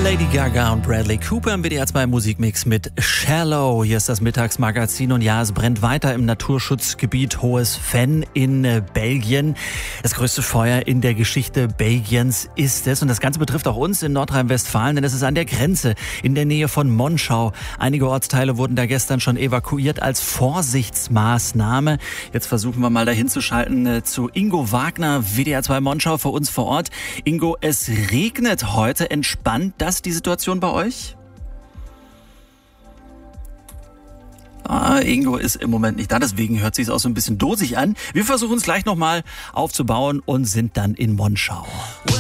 Lady Gaga und Bradley Cooper im WDR 2 Musikmix mit Shallow. Hier ist das Mittagsmagazin und ja, es brennt weiter im Naturschutzgebiet Hohes Venn in Belgien. Das größte Feuer in der Geschichte Belgiens ist es und das Ganze betrifft auch uns in Nordrhein-Westfalen, denn es ist an der Grenze in der Nähe von Monschau. Einige Ortsteile wurden da gestern schon evakuiert als Vorsichtsmaßnahme. Jetzt versuchen wir mal dahin zu schalten zu Ingo Wagner, WDR 2 Monschau, für uns vor Ort. Ingo, es regnet heute. Entspannt das die Situation bei euch? Ingo ist im Moment nicht da, deswegen hört sich auch so ein bisschen dosig an. Wir versuchen es gleich nochmal aufzubauen und sind dann in Monschau.